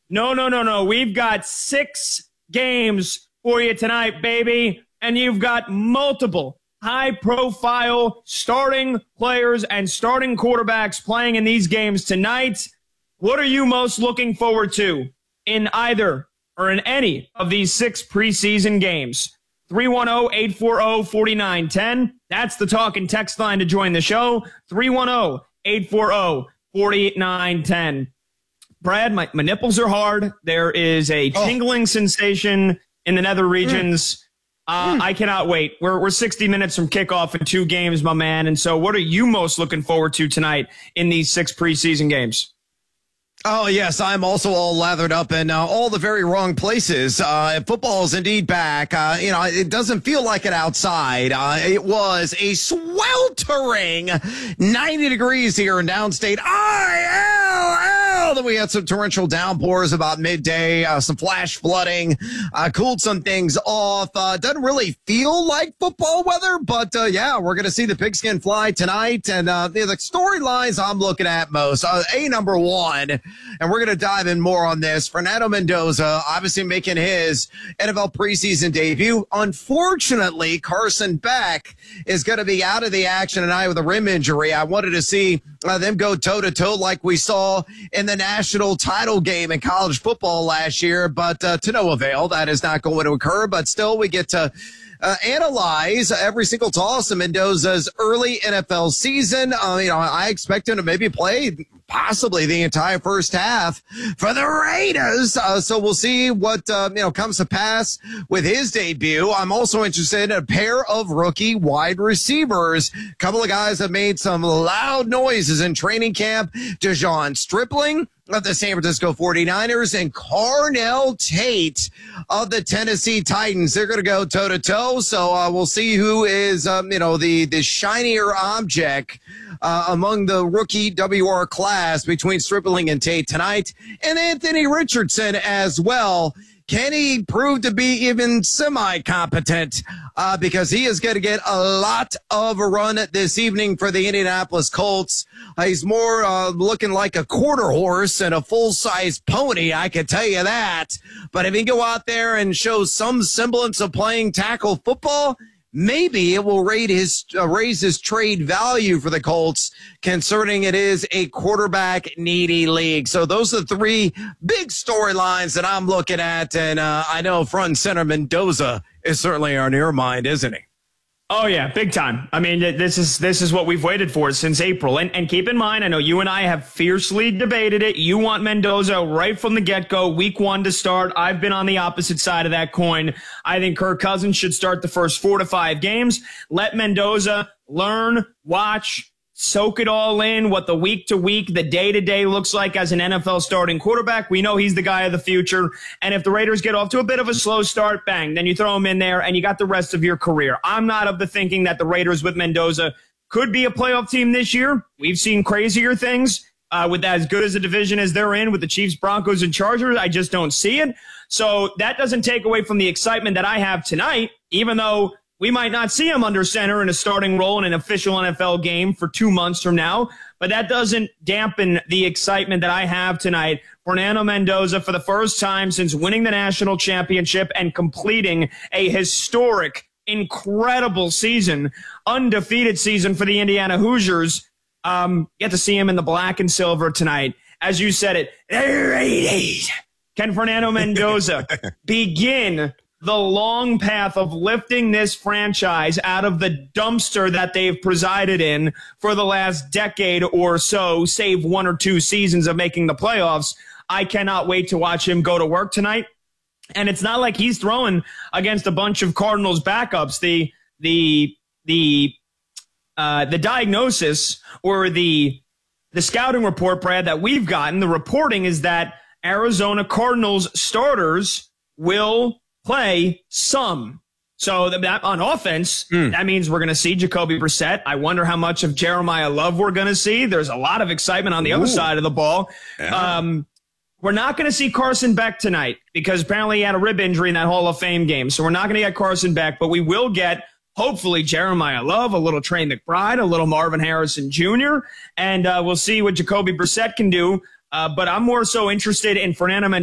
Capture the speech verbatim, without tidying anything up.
No, no, no, no. We've got six games for you tonight, baby. And you've got multiple high-profile starting players and starting quarterbacks playing in these games tonight. What are you most looking forward to in either or in any of these six preseason games? three one zero, eight four zero, four nine one zero. That's the talk and text line to join the show. three one zero, eight four zero, four nine one zero. Brad, my, my nipples are hard. There is a tingling oh. sensation in the nether regions. Mm. Uh, mm. I cannot wait. We're we're sixty minutes from kickoff in two games, my man. And so what are you most looking forward to tonight in these six preseason games? Oh, yes, I'm also all lathered up in uh, all the very wrong places. Uh, football is indeed back. Uh, you know, it doesn't feel like it outside. Uh, it was a sweltering ninety degrees here in downstate I L L. Then we had some torrential downpours about midday, uh, some flash flooding, uh, cooled some things off. Uh, doesn't really feel like football weather, but uh, yeah, we're going to see the pigskin fly tonight. And uh, the, the storylines I'm looking at most, uh, A, number one, and we're going to dive in more on this. Fernando Mendoza, obviously making his N F L preseason debut. Unfortunately, Carson Beck is going to be out of the action tonight with a rim injury. I wanted to see uh, them go toe-to-toe like we saw in the national title game in college football last year, but uh, to no avail. That is not going to occur, but still we get to Uh, analyze every single toss of Mendoza's early N F L season. Uh, you know, I expect him to maybe play possibly the entire first half for the Raiders. Uh, so we'll see what, uh, you know, comes to pass with his debut. I'm also interested in a pair of rookie wide receivers. A couple of guys have made some loud noises in training camp. Dejon Stripling of the San Francisco forty-niners and Carnell Tate of the Tennessee Titans. They're going to go toe-to-toe, so uh, we'll see who is, um, you know, the, the shinier object uh, among the rookie W R class between Stripling and Tate tonight, and Anthony Richardson as well. Can he prove to be even semi-competent? Uh, because he is going to get a lot of a run this evening for the Indianapolis Colts. Uh, he's more uh, looking like a quarter horse and a full-size pony, I can tell you that. But if he can go out there and show some semblance of playing tackle football, maybe it will raise his, uh, raise his trade value for the Colts, concerning it is a quarterback-needy league. So those are the three big storylines that I'm looking at, and uh, I know front and center Mendoza is certainly on your mind, isn't he? Oh, yeah, big time. I mean, this is this is what we've waited for since April. And, and keep in mind, I know you and I have fiercely debated it. You want Mendoza right from the get-go, week one to start. I've been on the opposite side of that coin. I think Kirk Cousins should start the first four to five games. Let Mendoza learn, watch, soak it all in, what the week-to-week, the day-to-day looks like as an N F L starting quarterback. We know he's the guy of the future. And if the Raiders get off to a bit of a slow start, bang, then you throw him in there and you got the rest of your career. I'm not of the thinking that the Raiders with Mendoza could be a playoff team this year. We've seen crazier things uh, with as good as a division as they're in with the Chiefs, Broncos, and Chargers. I just don't see it. So that doesn't take away from the excitement that I have tonight, even though we might not see him under center in a starting role in an official N F L game for two months from now, but that doesn't dampen the excitement that I have tonight. Fernando Mendoza, for the first time since winning the national championship and completing a historic, incredible season, undefeated season for the Indiana Hoosiers, um, get to see him in the black and silver tonight. As you said it, the Raiders. Can Fernando Mendoza begin the long path of lifting this franchise out of the dumpster that they've presided in for the last decade or so, save one or two seasons of making the playoffs? I cannot wait to watch him go to work tonight. And it's not like he's throwing against a bunch of Cardinals backups. The the the uh, the diagnosis or the the scouting report, Brad, that we've gotten, the reporting is that Arizona Cardinals starters will play some. So that on offense, mm. that means we're going to see Jacoby Brissett. I wonder how much of Jeremiah Love we're going to see. There's a lot of excitement on the Ooh. other side of the ball. Yeah. Um, we're not going to see Carson Beck tonight because apparently he had a rib injury in that Hall of Fame game. So we're not going to get Carson Beck, but we will get hopefully Jeremiah Love, a little Trey McBride, a little Marvin Harrison Junior, and uh, we'll see what Jacoby Brissett can do. Uh, but I'm more so interested in Fernando Mendoza